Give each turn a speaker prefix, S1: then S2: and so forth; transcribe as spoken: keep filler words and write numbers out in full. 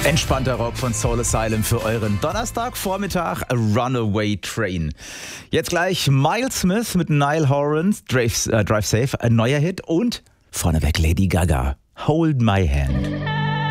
S1: Entspannter Rock von Soul Asylum für euren Donnerstagvormittag, A Runaway Train. Jetzt gleich Miles Smith mit Niall Horan, Drive, äh, Drive Safe, ein neuer Hit und vorneweg Lady Gaga, Hold My Hand.